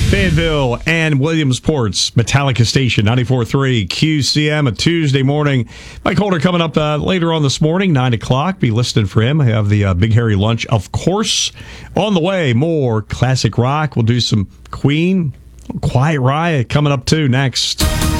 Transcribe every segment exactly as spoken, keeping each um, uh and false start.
Fayetteville and Williamsport's Metallica Station, ninety-four point three Q C M, a Tuesday morning. Mike Holder coming up uh, later on this morning, nine o'clock. Be listening for him. I have the uh, Big Hairy Lunch, of course. On the way, more classic rock. We'll do some Queen, Quiet Riot coming up too next.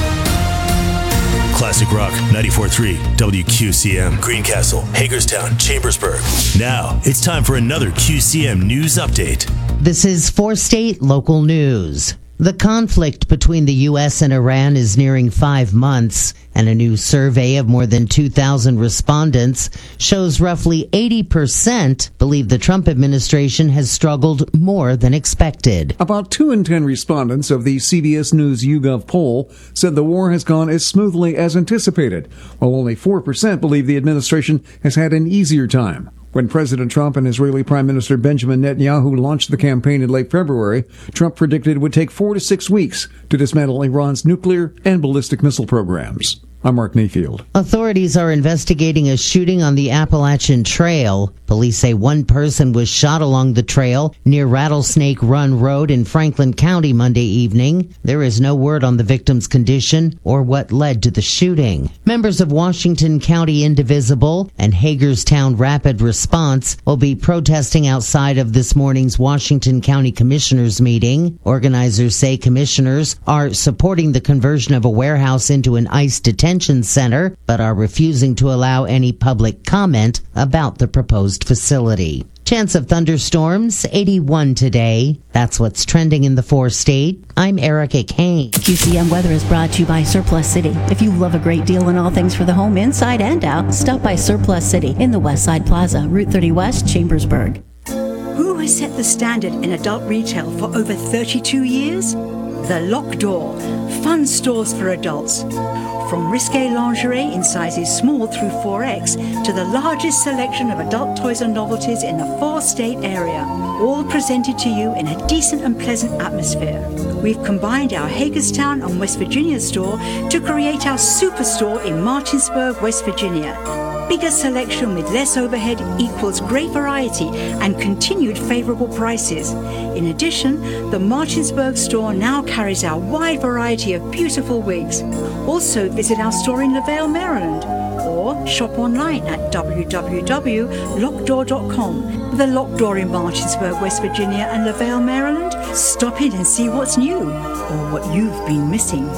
Classic Rock, ninety-four point three W Q C M, Greencastle, Hagerstown, Chambersburg. Now, it's time for another Q C M News Update. This is four State Local News. The conflict between the U S and Iran is nearing five months, and a new survey of more than two thousand respondents shows roughly eighty percent believe the Trump administration has struggled more than expected. About two in ten respondents of the C B S News YouGov poll said the war has gone as smoothly as anticipated, while only four percent believe the administration has had an easier time. When President Trump and Israeli Prime Minister Benjamin Netanyahu launched the campaign in late February, Trump predicted it would take four to six weeks to dismantle Iran's nuclear and ballistic missile programs. I'm Mark Mayfield. Authorities are investigating a shooting on the Appalachian Trail. Police say one person was shot along the trail near Rattlesnake Run Road in Franklin County Monday evening. There is no word on the victim's condition or what led to the shooting. Members of Washington County Indivisible and Hagerstown Rapid Response will be protesting outside of this morning's Washington County Commissioners meeting. Organizers say commissioners are supporting the conversion of a warehouse into an ICE detention center, but are refusing to allow any public comment about the proposed facility. Chance of thunderstorms, eighty-one today. That's what's trending in the four state. I'm Erica Kane. Q C M weather is brought to you by Surplus City. If you love a great deal on all things for the home, inside and out, stop by Surplus City in the West Side Plaza, Route thirty West, Chambersburg. Who has set the standard in adult retail for over thirty-two years? The Locked Door, fun stores for adults. From risque lingerie in sizes small through four X to the largest selection of adult toys and novelties in the four-state area, all presented to you in a decent and pleasant atmosphere. We've combined our Hagerstown and West Virginia store to create our superstore in Martinsburg, West Virginia. Bigger selection with less overhead equals great variety and continued favorable prices. In addition, the Martinsburg store now carries our wide variety of beautiful wigs. Also visit our store in LaVale, Maryland, or shop online at w w w dot locked door dot com. The Locked Door in Martinsburg, West Virginia and LaVale, Maryland. Stop in and see what's new or what you've been missing.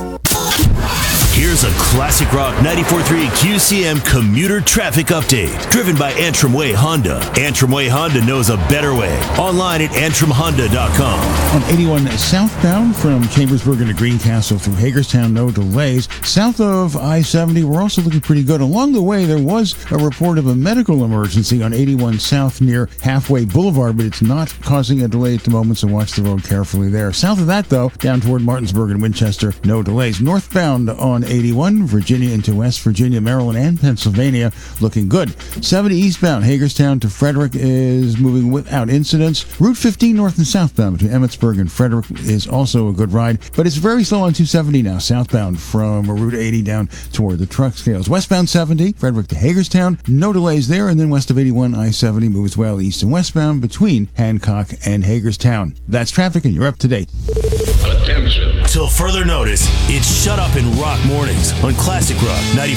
Here's a Classic Rock ninety-four point three Q C M commuter traffic update. Driven by Antrim Way Honda. Antrim Way Honda knows a better way. Online at antrim honda dot com. On eighty-one southbound from Chambersburg into Greencastle through Hagerstown, no delays. South of I seventy, we're also looking pretty good. Along the way, there was a report of a medical emergency on eighty-one South near Halfway Boulevard, but it's not causing a delay at the moment, so watch the road carefully there. South of that, though, down toward Martinsburg and Winchester, no delays. Northbound on eighty-one, Virginia into West Virginia, Maryland, and Pennsylvania, looking good. seventy eastbound, Hagerstown to Frederick is moving without incidents. Route fifteen north and southbound between Emmitsburg and Frederick is also a good ride, but it's very slow on two seventy now, southbound from Route eighty down toward the truck scales. Westbound seventy, Frederick to Hagerstown, no delays there, and then west of eighty-one, I seventy moves well east and westbound between Hancock and Hagerstown. That's traffic, and you're up to date. Attention. Till further notice, it's Shut Up and Rock Mornings on Classic Rock ninety-four.